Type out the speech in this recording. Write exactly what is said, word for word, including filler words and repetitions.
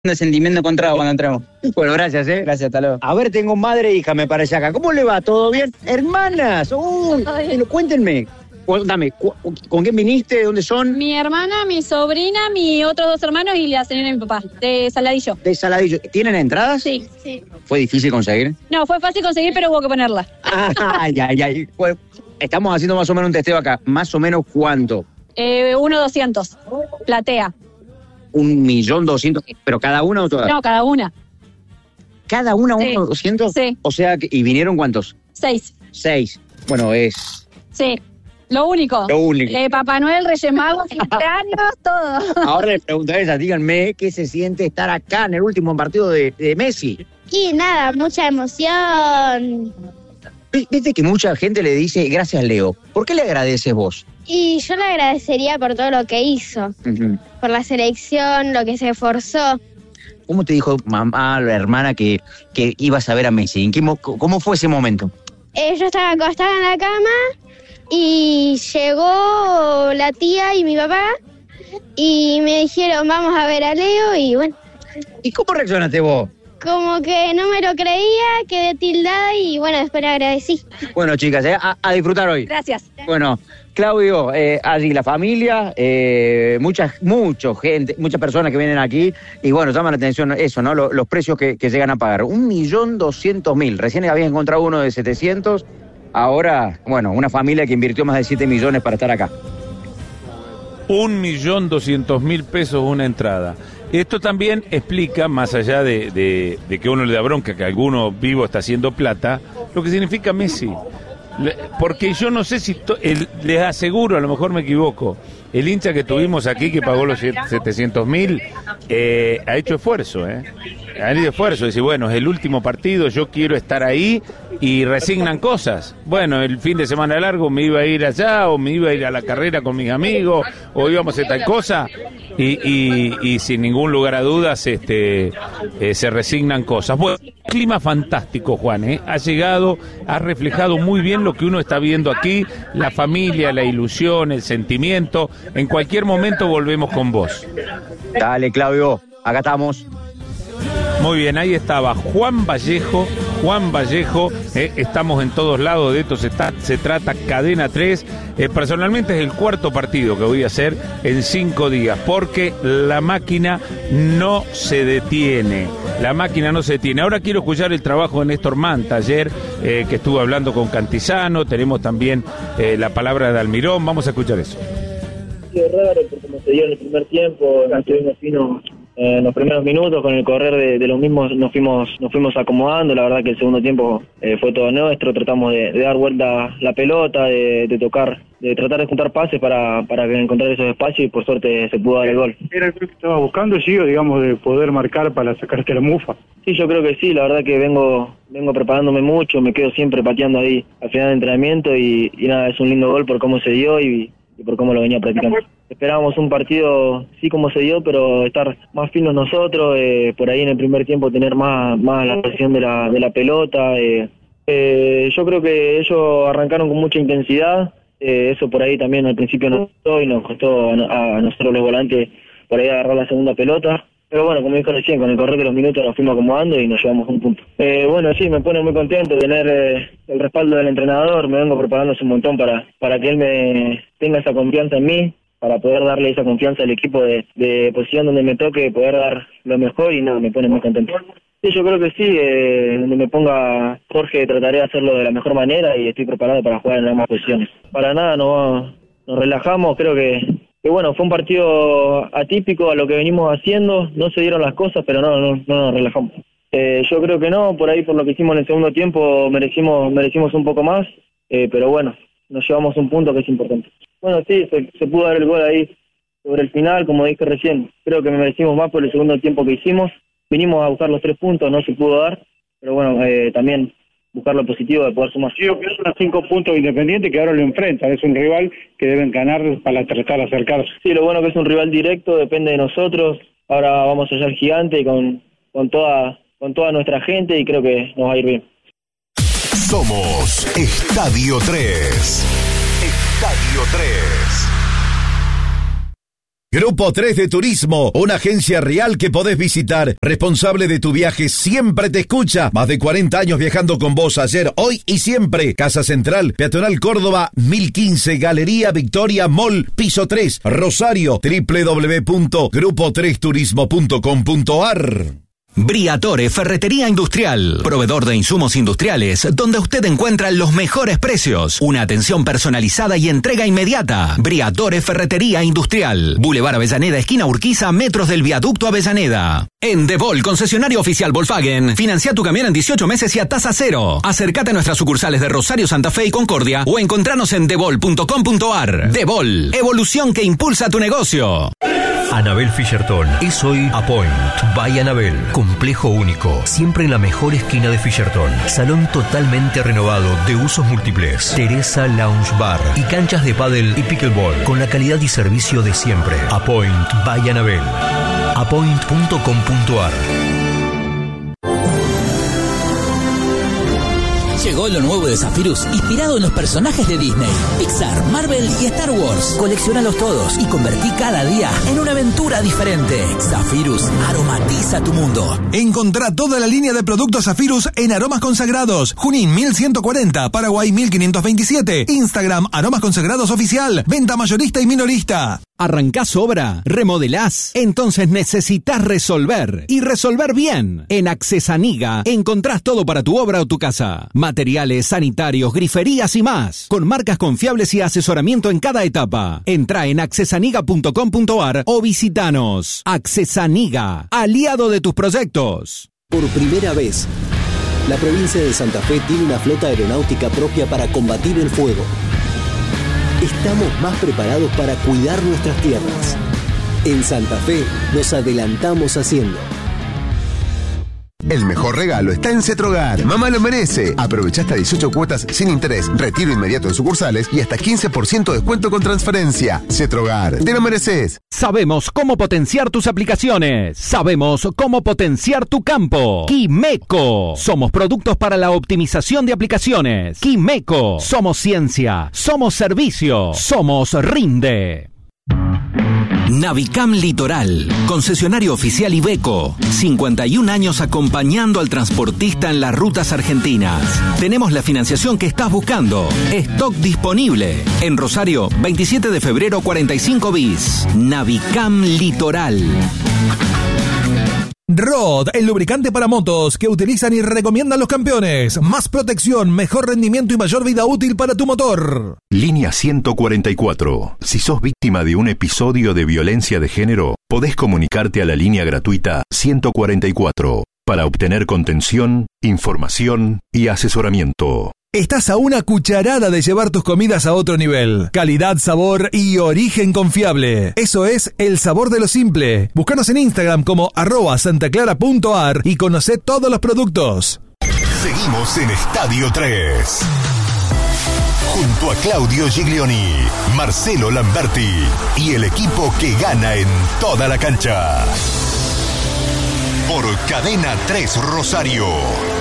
de sentimiento encontrado cuando entramos. Bueno, gracias, ¿eh? Gracias, hasta luego. A ver, tengo madre e hija, me parece acá. ¿Cómo le va? ¿Todo bien? Hermanas, uy, bueno, cuéntenme. Dame, ¿con quién viniste? ¿De dónde son? Mi hermana, mi sobrina, mis otros dos hermanos y la señora de mi papá, de Saladillo. De Saladillo. ¿Tienen entradas? Sí, sí. ¿Fue difícil conseguir? No, fue fácil conseguir, pero hubo que ponerla. Ay, ay, ay. Bueno, estamos haciendo más o menos un testeo acá. ¿Más o menos cuánto? Eh, uno doscientos, platea. Un millón doscientos, pero cada una o todas. No, cada una. ¿Cada una sí. uno doscientos? Sí. O sea, ¿y vinieron cuántos? Seis. Seis. Bueno, es... Sí. Lo único. Lo único. Eh, Papá Noel, Reyes Magos, cumpleaños, todo. Ahora les pregunto a esa, díganme qué se siente estar acá en el último partido de, de Messi. Y nada, mucha emoción. Viste que mucha gente le dice gracias, Leo. ¿Por qué le agradeces vos? Y yo le agradecería por todo lo que hizo. Uh-huh. Por la selección, lo que se esforzó. ¿Cómo te dijo mamá, la hermana, que, que ibas a ver a Messi? ¿En qué, ¿Cómo fue ese momento? Eh, yo estaba acostada en la cama y llegó la tía y mi papá y me dijeron vamos a ver a Leo y bueno. ¿Y cómo reaccionaste vos? Como que no me lo creía, quedé tildada y bueno, después le agradecí. Bueno, chicas, ¿eh? a, a disfrutar hoy. Gracias. Bueno, Claudio, eh, allí la familia, eh, mucha, mucha gente, muchas personas que vienen aquí y bueno, llaman la atención eso, ¿no? Los, los precios que, que llegan a pagar. Un millón doscientos mil. Recién habías encontrado uno de setecientos. Ahora, bueno, una familia que invirtió más de siete millones para estar acá. Un millón doscientos mil pesos una entrada. Esto también explica, más allá de, de, de que uno le da bronca, que alguno vivo está haciendo plata, lo que significa Messi. Porque yo no sé si, to, el, les aseguro, a lo mejor me equivoco, el hincha que tuvimos aquí, que pagó los setecientos mil, eh, ha hecho esfuerzo, ¿eh? Ha hecho esfuerzo, decir, bueno, es el último partido, yo quiero estar ahí, y resignan cosas. Bueno, el fin de semana largo me iba a ir allá, o me iba a ir a la carrera con mis amigos, o íbamos a hacer tal cosa, y, y, y sin ningún lugar a dudas este, eh, se resignan cosas. Bueno, clima fantástico, Juan, ¿eh? Ha llegado, ha reflejado muy bien lo que uno está viendo aquí, la familia, la ilusión, el sentimiento. En cualquier momento volvemos con vos. Dale, Claudio, acá estamos. Muy bien, ahí estaba Juan Vallejo, Juan Vallejo, eh, estamos en todos lados, de esto se, está, se trata Cadena tres, eh, personalmente es el cuarto partido que voy a hacer en cinco días, porque la máquina no se detiene, la máquina no se detiene. Ahora quiero escuchar el trabajo de Néstor Manta, ayer eh, que estuvo hablando con Cantizano, tenemos también eh, la palabra de Almirón, vamos a escuchar eso. Es raro, porque como se dio en el primer tiempo, estuvimos finos eh, en los primeros minutos, con el correr de, de los mismos nos fuimos nos fuimos acomodando. La verdad que el segundo tiempo eh, fue todo nuestro, tratamos de, de dar vuelta la pelota, de, de tocar, de tratar de juntar pases para, para encontrar esos espacios y por suerte se pudo dar el gol. ¿Era el que estaba buscando, sí, o digamos de poder marcar para sacarte la mufa? Sí, yo creo que sí, la verdad que vengo vengo preparándome mucho, me quedo siempre pateando ahí al final del entrenamiento y, y nada, es un lindo gol por cómo se dio y y por cómo lo venía practicando. Esperábamos un partido sí como se dio, pero estar más finos nosotros, eh, por ahí en el primer tiempo tener más más la posición de la de la pelota. Eh, eh, yo creo que ellos arrancaron con mucha intensidad, eh, eso por ahí también al principio nos costó y nos costó a, a nosotros los volantes por ahí agarrar la segunda pelota. Pero bueno, como dijo recién, con el correr de los minutos nos fuimos acomodando y nos llevamos un punto. Eh, bueno, sí, me pone muy contento tener eh, el respaldo del entrenador. Me vengo preparando un montón para, para que él me tenga esa confianza en mí, para poder darle esa confianza al equipo de, de posición donde me toque, poder dar lo mejor y nada, me pone muy contento. Sí, yo creo que sí, eh, donde me ponga Jorge trataré de hacerlo de la mejor manera y estoy preparado para jugar en ambas posiciones. Para nada, no, nos relajamos, creo que... que bueno, fue un partido atípico a lo que venimos haciendo, no se dieron las cosas, pero no, no, no nos relajamos. Eh, yo creo que no, por ahí por lo que hicimos en el segundo tiempo merecimos merecimos un poco más, eh, pero bueno, nos llevamos un punto que es importante. Bueno, sí, se, se pudo dar el gol ahí sobre el final, como dije recién, creo que me merecimos más por el segundo tiempo que hicimos, vinimos a buscar los tres puntos, no se pudo dar, pero bueno, eh, también... buscar lo positivo de poder sumar. Sí, que son cinco puntos Independiente que ahora lo enfrentan, es un rival que deben ganar para tratar de acercarse. Sí, lo bueno que es un rival directo, depende de nosotros, ahora vamos allá al Gigante con, con, toda, con toda nuestra gente y creo que nos va a ir bien. Somos Estadio tres. Estadio tres. Grupo tres de Turismo, una agencia real que podés visitar. Responsable de tu viaje, siempre te escucha. Más de cuarenta años viajando con vos, ayer, hoy y siempre. Casa Central, Peatonal Córdoba, mil quince, Galería Victoria Mall, piso tres, Rosario, doble u doble u doble u punto grupo tres turismo punto com punto a r. Briatore Ferretería Industrial, proveedor de insumos industriales, donde usted encuentra los mejores precios, una atención personalizada y entrega inmediata. Briatore Ferretería Industrial, Boulevard Avellaneda, esquina Urquiza, metros del viaducto Avellaneda. En Devol, concesionario oficial Volkswagen, financia tu camión en dieciocho meses y a tasa cero. Acércate a nuestras sucursales de Rosario, Santa Fe y Concordia o encontranos en devol punto com punto a r. Devol, evolución que impulsa tu negocio. Anabel Fischerton es hoy Apoint by Anabel. Complejo único, siempre en la mejor esquina de Fischerton. Salón totalmente renovado de usos múltiples. Teresa Lounge Bar y canchas de pádel y pickleball con la calidad y servicio de siempre. Apoint by Anabel. apoint punto com punto a r. Llegó lo nuevo de Zephyrus, inspirado en los personajes de Disney, Pixar, Marvel y Star Wars. Colecciónalos todos y convertí cada día en una aventura diferente. Zephyrus aromatiza tu mundo. Encontrá toda la línea de productos Zephyrus en Aromas Consagrados. Junín mil ciento cuarenta, Paraguay mil quinientos veintisiete. Instagram Aromas Consagrados Oficial. Venta mayorista y minorista. ¿Arrancás obra? ¿Remodelás? Entonces necesitas resolver. Y resolver bien. En Accesaniga encontrás todo para tu obra o tu casa. Materiales, sanitarios, griferías y más. Con marcas confiables y asesoramiento en cada etapa. Entrá en accesaniga punto com punto a r o visitanos. Accesaniga, aliado de tus proyectos. Por primera vez, la provincia de Santa Fe tiene una flota aeronáutica propia para combatir el fuego. Estamos más preparados para cuidar nuestras tierras. En Santa Fe nos adelantamos haciendo. El mejor regalo está en Cetrogar. Mamá lo merece. Aprovecha hasta dieciocho cuotas sin interés, retiro inmediato en sucursales y hasta quince por ciento de descuento con transferencia. Cetrogar, te lo mereces. Sabemos cómo potenciar tus aplicaciones. Sabemos cómo potenciar tu campo. Quimeco. Somos productos para la optimización de aplicaciones. Quimeco. Somos ciencia. Somos servicio. Somos Rinde. Navicam Litoral, concesionario oficial Iveco, cincuenta y un años acompañando al transportista en las rutas argentinas. Tenemos la financiación que estás buscando. Stock disponible. En Rosario, veintisiete de febrero cuarenta y cinco bis. Navicam Litoral. Rod, el lubricante para motos que utilizan y recomiendan los campeones. Más protección, mejor rendimiento y mayor vida útil para tu motor. Línea ciento cuarenta y cuatro. Si sos víctima de un episodio de violencia de género, podés comunicarte a la línea gratuita ciento cuarenta y cuatro para obtener contención, información y asesoramiento. Estás a una cucharada de llevar tus comidas a otro nivel. Calidad, sabor y origen confiable. Eso es el sabor de lo simple. Búscanos en Instagram como arroba santaclara punto a r y conocé todos los productos. Seguimos en Estadio tres. Junto a Claudio Giglioni, Marcelo Lamberti y el equipo que gana en toda la cancha. Por Cadena tres Rosario.